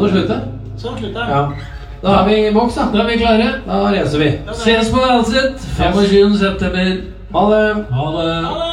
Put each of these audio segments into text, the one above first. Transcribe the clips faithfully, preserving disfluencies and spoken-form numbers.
å slutte. Så slutter Ja. Da er vi i boks, da. Da er vi klare. Da reiser vi. Ses på Valset tjuefem september. Ha det. Ha det. Ha det.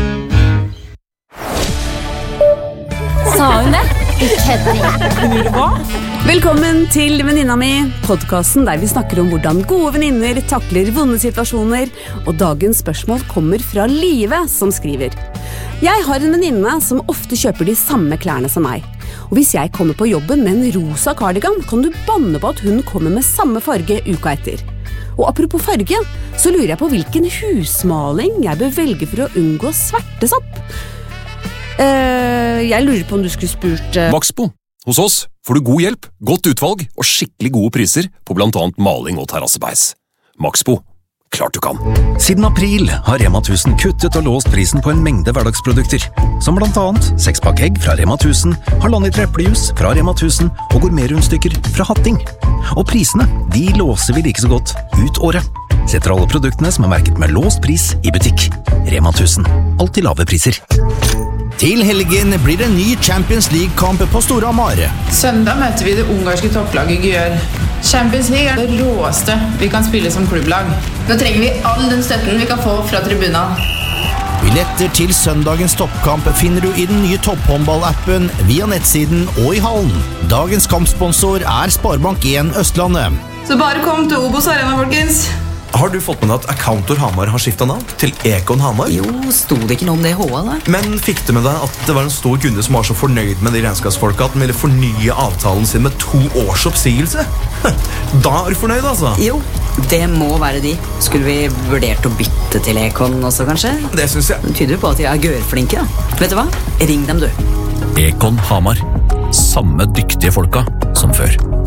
Sa hun det? Ikke Velkommen til Venninna mi, podcasten der vi snakker om hvordan gode venninner takler vonde situasjoner, og dagens spørsmål kommer fra Live som skriver. Jeg har en venninne som ofte kjøper de samme klærne som meg, og hvis jeg kommer på jobben med en rosa cardigan, kan du banne på at hun kommer med samme farge uka etter. Og apropos farge, så lurer jeg på hvilken husmaling jeg bør velge for å unngå svertesopp. Uh, jeg lurer på om du skulle spurt uh... Maxbo. Hos oss får du god hjelp, godt utvalg og skikkelig gode priser på blant annet maling og terrassebeis. Maxbo. Klart du kan. Siden april har Rema tusen kuttet og låst prisen på en mengde hverdagsprodukter, som blant annet sekspakk egg fra Rema tusen, halvann liter eplejus fra Rema tusen og gourmetrundstykker fra Hatting. Og prisene, de låser vi like så godt ut året. Setter alle produktene som er merket med låst pris i butikk. Rema tusen. Alltid lave priser. Til helgen blir det en ny Champions League-kamp på Storhamar. Søndag møter vi det ungarske topplaget Györ. Champions League er det råeste vi kan spille som klubblag. Nå trenger vi all den støtten vi kan få fra tribuna. Billetter til søndagens toppkamp finner du i den nye topphåndball-appen via nettsiden og i hallen. Dagens kampsponsor er Sparebank en Østlandet. Så bare kom til Obos Arena, folkens. Har du fått med deg at Accountor Hamar har skiftet navn til Econ Hamar? Jo, stod det ikke noe om det i H A da? Men fikk du med deg at det var en stor kunde som var så fornøyd med de regnskapsfolka at de ville fornye avtalen sin med to års oppsigelse? Da er du fornøyd, altså? Jo, det må være de. Skulle vi vurdert å bytte til Econ også, kanskje? Det synes jeg. Det tyder på at de er gørflinke, da. Vet du hva? Ring dem, du. Econ Hamar. Samme dyktige folka som før.